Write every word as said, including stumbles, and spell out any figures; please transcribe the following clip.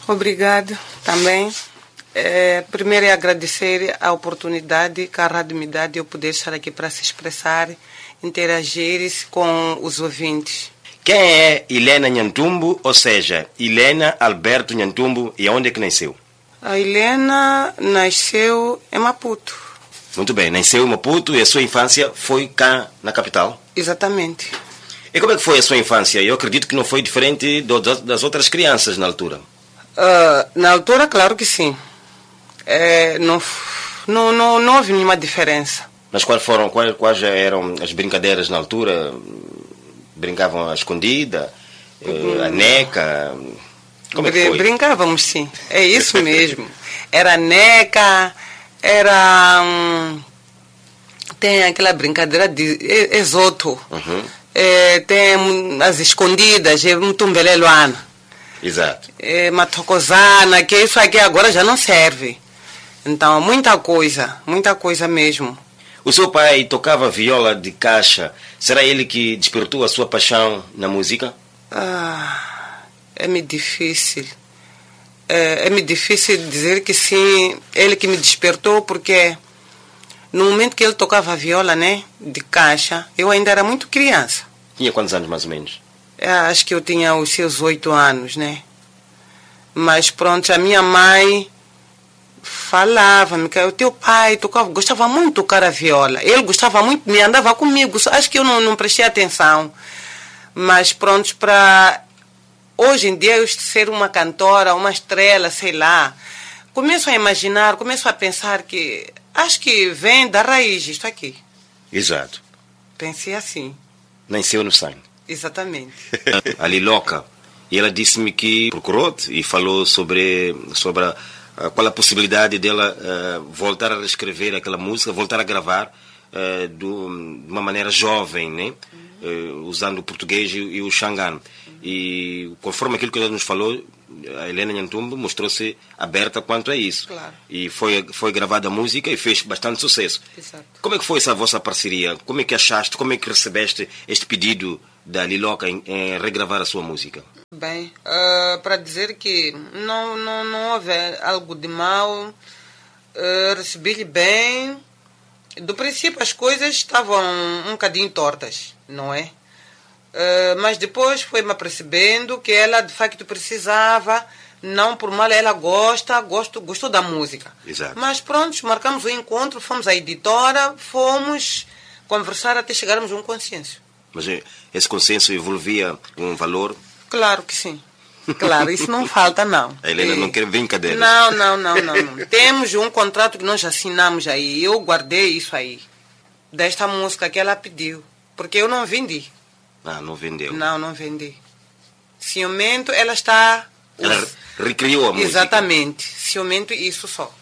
Obrigado também. É, primeiro é agradecer a oportunidade que a rádio me dá de eu poder estar aqui para se expressar, interagir com os ouvintes. Quem é Helena Nhantumbo, ou seja, Helena Alberto Nhantumbo, e onde é que nasceu? A Helena nasceu em Maputo. Muito bem, nasceu em Maputo e a sua infância foi cá na capital? Exatamente. E como é que foi a sua infância? Eu acredito que não foi diferente do, das outras crianças na altura. Uh, na altura, claro que sim. É, não, não, não, não houve nenhuma diferença. Mas quais foram, quais, quais eram as brincadeiras na altura? Brincavam à escondida, hum. a neca? Como é que foi? Brincávamos, sim. É isso mesmo. Era neca, era... Hum, tem aquela brincadeira de esoto. Uhum. É, tem as escondidas, é um tumbeleluana. Exato. É, matocosana, que isso aqui agora já não serve. Então, muita coisa, muita coisa mesmo. O seu pai tocava viola de caixa. Será ele que despertou a sua paixão na música? Ah, é-me difícil. É, é-me difícil dizer que sim, ele que me despertou, porque no momento que ele tocava viola, né, de caixa, eu ainda era muito criança. Tinha quantos anos, mais ou menos? É, acho que eu tinha os seus oito anos, né? Mas pronto, a minha mãe falava-me que o teu pai tocava, gostava muito de tocar a viola. Ele gostava muito, me andava comigo. Acho que eu não, não prestei atenção. Mas pronto, para hoje em dia eu ser uma cantora, uma estrela, sei lá, começo a imaginar, começo a pensar que acho que vem da raiz isto aqui. Exato. Pensei assim. Nasceu no sangue. Exatamente. A Liloca, e ela disse-me que procurou-te e falou sobre, sobre a, a, qual a possibilidade dela uh, voltar a escrever aquela música, voltar a gravar uh, do, de uma maneira jovem, né? Uhum. Uh, usando o português e, e o xangano. Uhum. E conforme aquilo que ela nos falou, a Helena Nhantumbo mostrou-se aberta quanto a isso. Claro. E foi, foi gravada a música e fez bastante sucesso. Exato. Como é que foi essa vossa parceria? Como é que achaste, como é que recebeste este pedido da Liloca em, em regravar a sua música? Bem, uh, para dizer que não, não, não houve algo de mal, uh, recebi-lhe bem. Do princípio as coisas estavam um bocadinho tortas, não é? Uh, mas depois foi-me apercebendo que ela de facto precisava, não por mal, ela gosta, gosto, gostou da música. Exato. Mas pronto, marcamos o encontro, fomos à editora, fomos conversar até chegarmos a um consenso. Mas esse consenso envolvia um valor? Claro que sim. Claro, isso não falta, não. A Helena e... não quer brincadeira. Não, não, não, não, não. Temos um contrato que nós assinamos aí. Eu guardei isso aí. Desta música que ela pediu. Porque eu não vendi. Ah, não vendeu. Não, não vendi. Ciumento, ela está... Ela recriou a música. Exatamente. Ciumento, isso só.